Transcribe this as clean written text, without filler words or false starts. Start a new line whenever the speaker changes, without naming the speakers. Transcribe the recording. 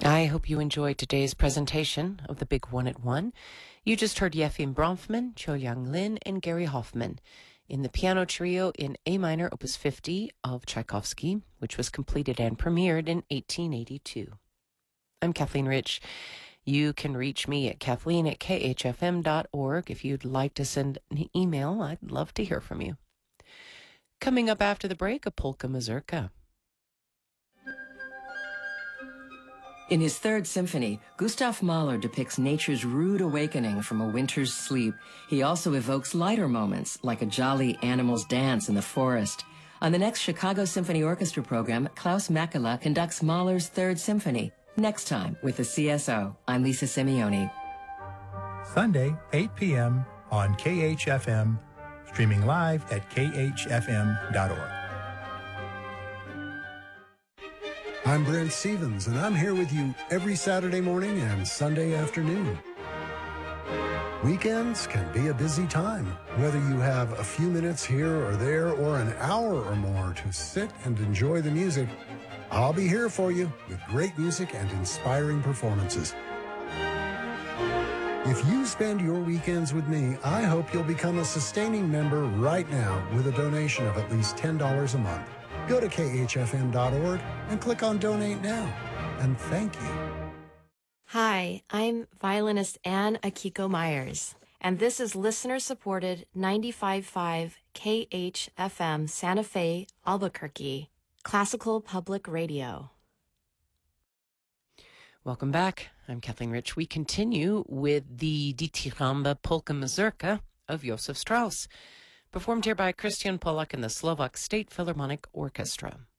I hope you enjoyed today's presentation of the Big One at One. You just heard Yefim Bronfman, Cho Young Lin, and Gary Hoffman in the piano trio in A minor, Opus 50 of Tchaikovsky, which was completed and premiered in 1882. I'm Kathleen Rich. You can reach me at kathleen@khfm.org. If you'd like to send an email, I'd love to hear from you. Coming up after the break, a polka mazurka.
In his Third Symphony, Gustav Mahler depicts nature's rude awakening from a winter's sleep. He also evokes lighter moments, like a jolly animals dance in the forest. On the next Chicago Symphony Orchestra program, Klaus Makela conducts Mahler's Third Symphony. Next time with the CSO, I'm Lisa Simeone.
Sunday, 8 p.m. on KHFM, streaming live at khfm.org.
I'm Brent Stevens, and I'm here with you every Saturday morning and Sunday afternoon. Weekends can be a busy time, whether you have a few minutes here or there or an hour or more to sit and enjoy the music. I'll be here for you with great music and inspiring performances. If you spend your weekends with me, I hope you'll become a sustaining member right now with a donation of at least $10 a month. Go to khfm.org and click on Donate Now. And thank you.
Hi, I'm violinist Anne Akiko Myers, and this is listener-supported 95.5 KHFM Santa Fe, Albuquerque, Classical Public Radio.
Welcome back. I'm Kathleen Rich. We continue with the Dityramba Polka Mazurka of Josef Strauss, performed here by Christian Polak and the Slovak State Philharmonic Orchestra.